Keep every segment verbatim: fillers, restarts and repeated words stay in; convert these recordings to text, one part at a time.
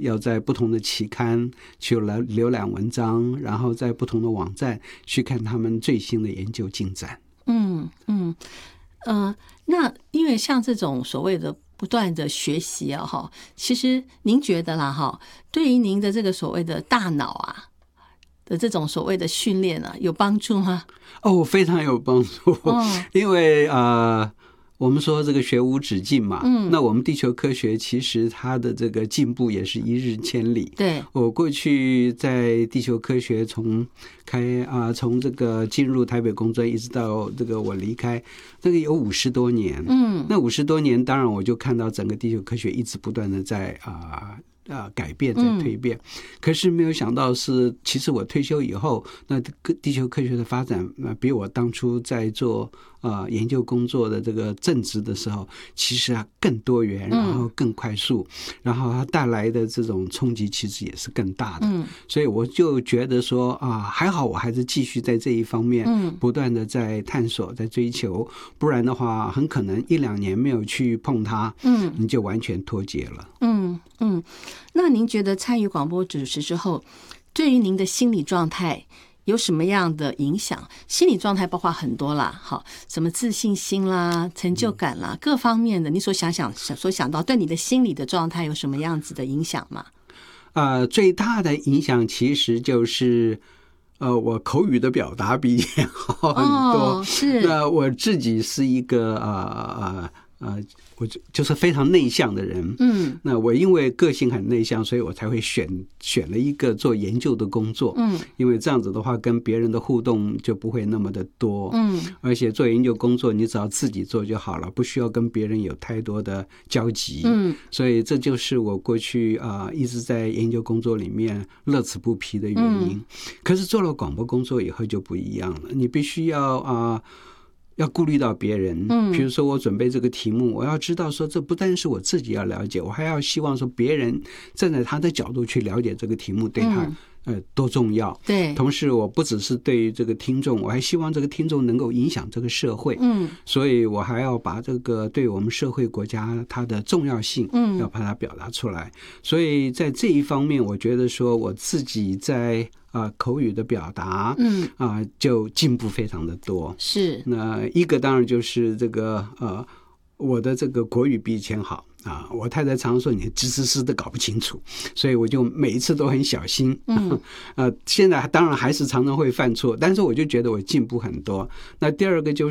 要在不同的期刊去来浏览文章，然后在不同的网站去看他们最新的研究进展。 嗯嗯呃，那因为像这种所谓的不断的学习啊，哈，其实您觉得啦，哈，对于您的这个所谓的大脑啊的这种所谓的训练啊，有帮助吗？ 哦，非常有帮助。 哦， 因为呃。我们说这个学无止境嘛， 嗯， 那我们地球科学其实它的这个进步也是一日千里。 对， 我过去在地球科学从开啊，从这个进入台北工专一直到这个我离开，这个有五十多年。 嗯， 那五十多年，当然我就看到整个地球科学一直不断的在啊。啊，改变在蜕变、嗯、可是没有想到是，其实我退休以后，那地球科学的发展比我当初在做呃研究工作的这个正职的时候，其实啊更多元，然后更快速、嗯、然后它带来的这种冲击其实也是更大的、嗯、所以我就觉得说啊，还好我还是继续在这一方面不断的在探索在追求，不然的话很可能一两年没有去碰它，嗯，你就完全脱节了。 嗯嗯，那您觉得参与广播主持之后，对于您的心理状态有什么样的影响？心理状态包括很多啦，好，什么自信心啦、成就感啦，各方面的，你所想想所想到，对你的心理的状态有什么样子的影响吗？ 呃，最大的影响其实就是呃，我口语的表达比以前好很多。 哦，是。 那我自己是一个呃呃呃，我就就是非常内向的人。嗯，那我因为个性很内向，所以我才会选选了一个做研究的工作。嗯，因为这样子的话，跟别人的互动就不会那么的多。嗯，而且做研究工作，你只要自己做就好了，不需要跟别人有太多的交集。嗯，所以这就是我过去啊、呃、一直在研究工作里面乐此不疲的原因。嗯、可是做了广播工作以后就不一样了，你必须要啊。呃要顾虑到别人，嗯，比如说我准备这个题目，我要知道说这不单是我自己要了解，我还要希望说别人站在他的角度去了解这个题目对他、嗯、呃多重要。对，同时我不只是对于这个听众，我还希望这个听众能够影响这个社会，嗯，所以我还要把这个对我们社会国家它的重要性，嗯，要把它表达出来。所以在这一方面，我觉得说我自己在啊、呃，口语的表达，嗯啊、呃，就进步非常的多。是，那一个当然就是这个呃，我的这个国语比以前好啊。我太太常说你吱吱吱的搞不清楚，所以我就每一次都很小心。嗯，呃，现在当然还是常常会犯错，但是我就觉得我进步很多。那第二个就是，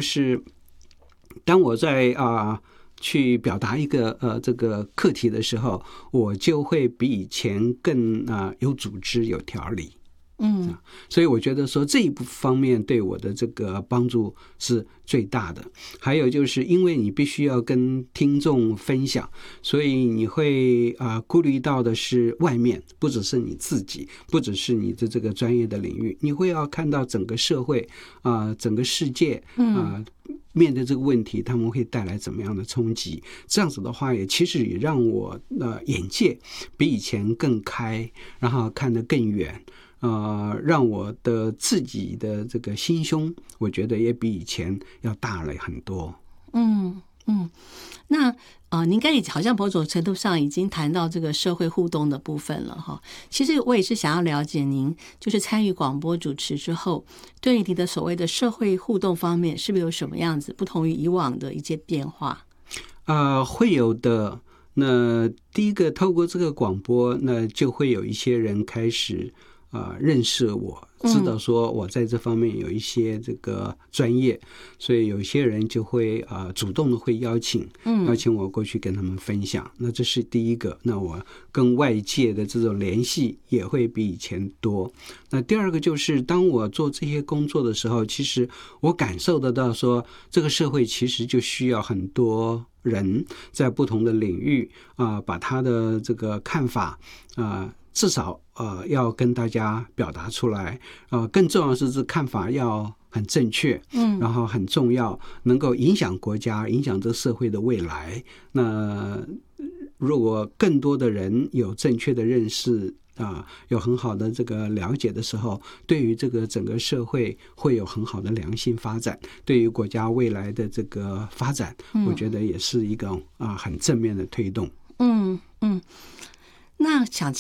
当我在啊。呃去表达一个呃这个课题的时候，我就会比以前更啊、呃、有组织有条理。嗯，所以我觉得说这一部方面对我的这个帮助是最大的。还有就是因为你必须要跟听众分享，所以你会啊、呃、顾虑到的是外面，不只是你自己，不只是你的这个专业的领域，你会要看到整个社会啊、呃、整个世界啊、呃面对这个问题他们会带来怎么样的冲击。这样子的话也其实也让我呃眼界比以前更开，然后看得更远，呃，让我的自己的这个心胸我觉得也比以前要大了很多。 嗯嗯，那呃，您应该也好像某种程度上已经谈到这个社会互动的部分了哈。其实我也是想要了解您，就是参与广播主持之后，对于你的所谓的社会互动方面，是不是有什么样子不同于以往的一些变化？ 呃，会有的。那第一个，透过这个广播，那就会有一些人开始呃，认识我，知道说我在这方面有一些这个专业，嗯、所以有些人就会呃主动的会邀请，邀请我过去跟他们分享。那这是第一个，那我跟外界的这种联系也会比以前多。那第二个就是当我做这些工作的时候，其实我感受得到说，这个社会其实就需要很多人在不同的领域啊、呃，把他的这个看法啊。呃至少呃要跟大家表达出来，呃更重要的是这看法要很正确，嗯，然后很重要，能够影响国家，影响这个社会的未来。那如果更多的人有正确的认识啊、呃，有很好的这个了解的时候，对于这个整个社会会有很好的良性发展，对于国家未来的这个发展，嗯、我觉得也是一个啊、呃、很正面的推动。 嗯嗯。那想